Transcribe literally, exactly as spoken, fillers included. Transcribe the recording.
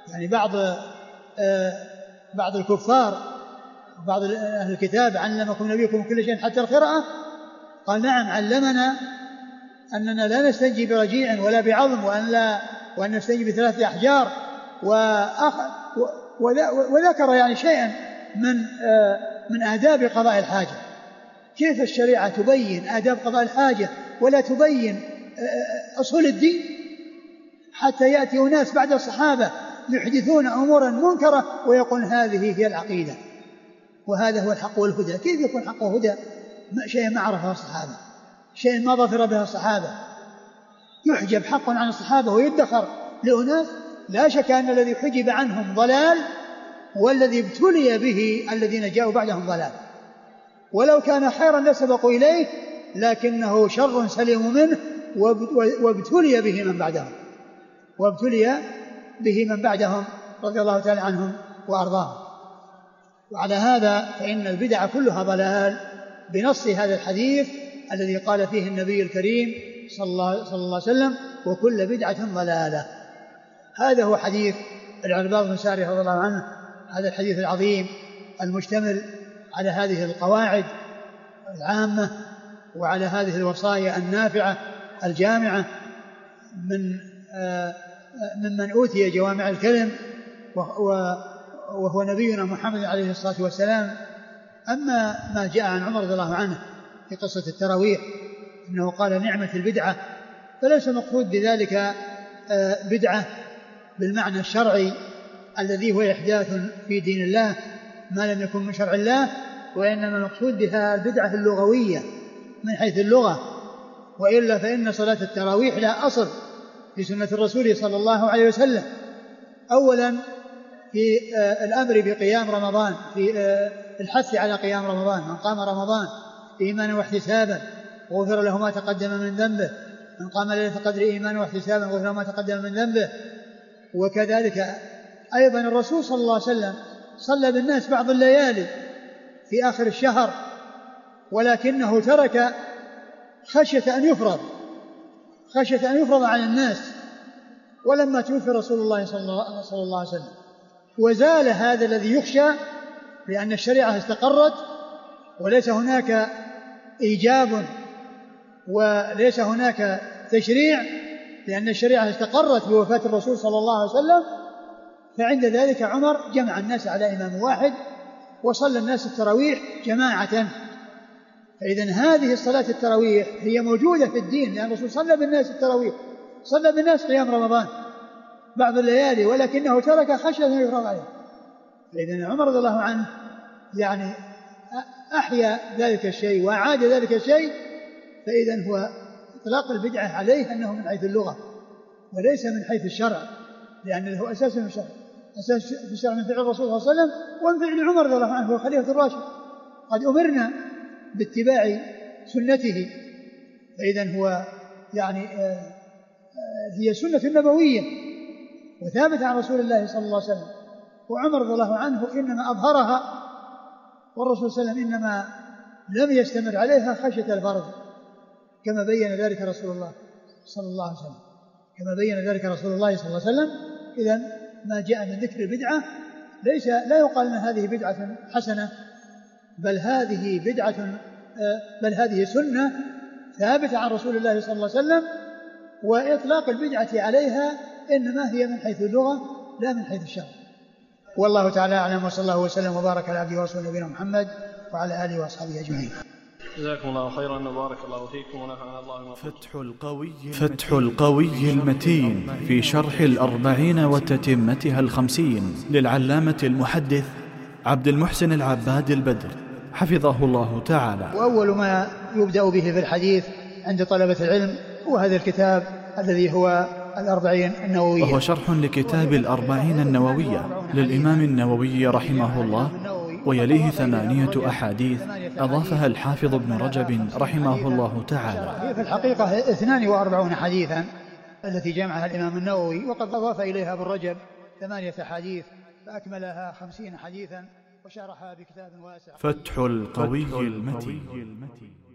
يعني بعض بعض الكفار بعض أهل الكتاب علمكم نبيكم كل شيء حتى القراءة؟ قال نعم علمنا أننا لا نستنجي برجيع ولا بعظم وأن, لا وأن نستنجي بثلاثة أحجار وأخ وذكر يعني شيئا من من آداب قضاء الحاجة. كيف الشريعة تبين آداب قضاء الحاجة ولا تبين أصول الدين؟ حتى يأتي ناس بعد الصحابة يحدثون أمورا منكرة ويقول هذه هي العقيدة وهذا هو الحق والهدى. كيف يكون حق وهدى شيء ما عرفه الصحابة، شيء ما ظفر به الصحابة؟ يحجب حق عن الصحابة ويدخر لأناس لا شك أن الذي حجب عنهم ضلال والذي ابتلي به الذين جاءوا بعدهم ضلال، ولو كان خيرا لسبقوا إليه لكنه شر سليم منه وابتلي به من بعدهم وابتلي به من بعدهم رضي الله تعالى عنهم وأرضاهم. وعلى هذا فإن البدع كلها ضلال بنص هذا الحديث الذي قال فيه النبي الكريم صلى الله, صلى الله عليه وسلم وكل بدعة ضلالة. هذا هو حديث العرباض بن سارية رضي الله عنه، هذا الحديث العظيم المشتمل على هذه القواعد العامة وعلى هذه الوصايا النافعة الجامعة من ممن أوتي جوامع الكلم وهو نبينا محمد عليه الصلاة والسلام. أما ما جاء عن عمر رضي الله عنه في قصة التراويح أنه قال نعمة البدعة، فليس مقصود بذلك بدعة بالمعنى الشرعي الذي هو إحداث في دين الله ما لم يكن من شرع الله، وإنما المقصود بها البدعة اللغوية من حيث اللغة. وإلا فإن صلاة التراويح لا أصل في سنة الرسول صلى الله عليه وسلم. أولا في الأمر بقيام رمضان، في الحث على قيام رمضان، من قام رمضان إيمانا واحتسابا غفر له ما تقدم من ذنبه، من قام ليلة القدر إيمانا واحتسابا غفر له ما تقدم من ذنبه. وكذلك أيضا الرسول صلى الله عليه وسلم صلى بالناس بعض الليالي في آخر الشهر ولكنه ترك خشية أن يفرض خشية أن يفرض على الناس ولما توفي رسول الله صلى الله عليه وسلم. وزال هذا الذي يخشى لأن الشريعة استقرت وليس هناك إيجاب وليس هناك تشريع، لأن الشريعة استقرت بوفاة الرسول صلى الله عليه وسلم. فعند ذلك عمر جمع الناس على إمام واحد وصلى الناس التراويح جماعة. فإذن هذه الصلاة التراويح هي موجودة في الدين، لأن الرسول صلى بالناس التراويح، صلى بالناس قيام رمضان بعض الليالي ولكنه ترك خشية أن يفرض عليه. فإذن عمر رضي الله عنه يعني أحيا ذلك الشيء وأعاد ذلك الشيء. فإذن هو إطلاق البدعة عليه أنه من حيث اللغة وليس من حيث الشرع، لأنه هو أساس من الشرع، أساس في الشرع من فعل الرسول صلى الله عليه وسلم ومن فعل عمر رضي الله عنه هو خليفة الراشد. قد أمرنا باتباع سنته. فإذن هو يعني هي سنة نبوية وثابت عن رسول الله صلى الله عليه وسلم، وعمر رضي الله عنه إنما أظهرها والرسول صلى الله عليه وسلم إنما لم يستمر عليها خشية الفرض كما بين ذلك رسول الله صلى الله عليه وسلم كما بين ذلك رسول الله صلى الله عليه وسلم. إذن ما جاء من ذكر البدعة ليس لا يقال أن هذه بدعة حسنة، بل هذه بدعة بل هذه سنة ثابتة عن رسول الله صلى الله عليه وسلم. وإطلاق البدعة عليها إنما هي من حيث اللغة لا من حيث الشرع. والله تعالى أعلم، وصلى الله وسلم وبارك على عبده ورسوله نبينا محمد وعلى آله وأصحابه أجمعين. جزاكم الله خيرا وبارك الله فيكم ونفعنا الله. فتح القوي فتح القوي المتين في شرح الأربعين وتتمتها الخمسين للعلامة المحدث عبد المحسن العباد البدر حفظه الله تعالى. وأول ما يبدأ به في الحديث عند طلبة العلم هو هذا الكتاب الذي هو الأربعين النووية، وهو شرح لكتاب الأربعين النووية للإمام النووي رحمه الله، ويليه ثمانية أحاديث أضافها الحافظ ابن رجب رحمه الله تعالى. في الحقيقة اثنان وأربعون حديثا التي جمعها الإمام النووي، وقد أضاف إليها ابن رجب ثمانية حديث فأكملها خمسين حديثا وشرحها بكتاب واسع. فتح القوي المتين.